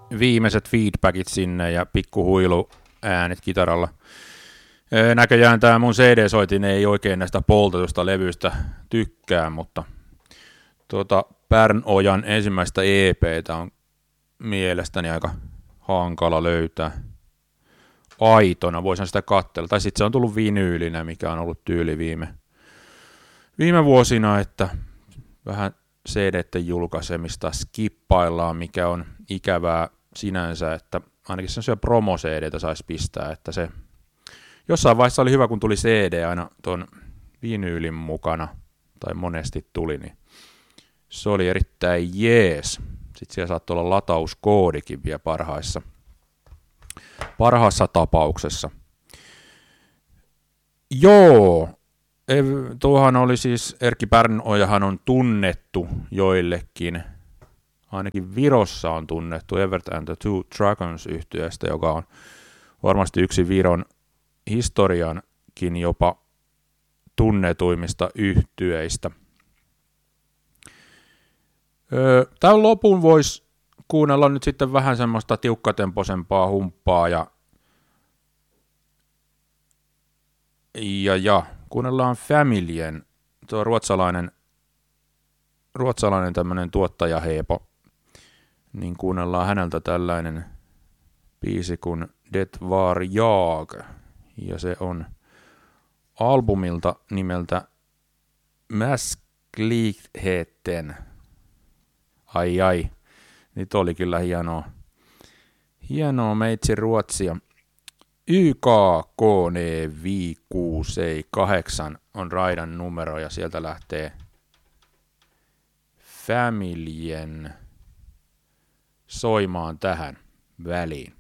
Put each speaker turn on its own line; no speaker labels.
viimeiset feedbackit sinne ja pikkuhuilu äänet kitaralla. Näköjään tämä mun CD-soitin ei oikein näistä poltetusta levyistä tykkää, mutta Pärnojan ensimmäistä EP:tä on mielestäni aika hankala löytää aitona. Voisin sitä katsella. Tai sitten se on tullut vinyylinä, mikä on ollut tyyli viime vuosina, että vähän CD-tten julkaisemista skippaillaan, mikä on ikävää sinänsä, että ainakin sellaisia promo-CD:tä saisi pistää, että se jossain vaiheessa oli hyvä, kun tuli CD aina tuon vinyylin mukana, tai monesti tuli, niin se oli erittäin jees. Sitten siellä saattoi olla latauskoodikin vielä parhaassa tapauksessa. Joo, tuohan oli siis, Erkki Pärnojahan on tunnettu joillekin, ainakin Virossa on tunnettu Evert and the Two Dragons -yhtyeestä, joka on varmasti yksi Viron historiankin jopa tunnetuimmista yhtyeistä. Tämän lopun voisi kuunnella nyt sitten vähän semmoista tiukkatempoisempaa humppaa ja kuunnellaan Familjen, tuo ruotsalainen tämmöinen tuottajaheepo, niin kuunnellaan häneltä tällainen biisi kuin Det var jag, ja se on albumilta nimeltä Mänskligheten. Ai, nyt oli kyllä hienoa meitsi ruotsia. YKK 568 on raidan numero ja sieltä lähtee Familjen soimaan tähän väliin.